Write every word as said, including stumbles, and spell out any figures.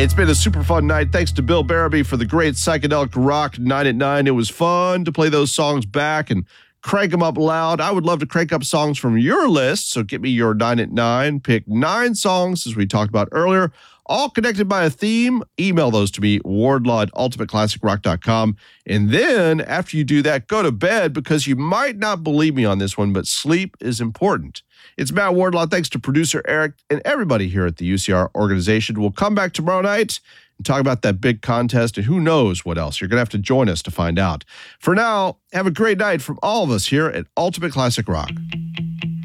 It's been a super fun night. Thanks to Bill Barabee for the great psychedelic rock nine at nine. It was fun to play those songs back and crank them up loud. I would love to crank up songs from your list, so get me your nine at nine. Pick nine songs, as we talked about earlier, all connected by a theme. Email those to me, wardlaw at ultimate classic rock dot com. And then, after you do that, go to bed, because you might not believe me on this one, but sleep is important. It's Matt Wardlaw. Thanks to producer Eric and everybody here at the U C R organization. We'll come back tomorrow night and talk about that big contest and who knows what else. You're going to have to join us to find out. For now, have a great night from all of us here at Ultimate Classic Rock.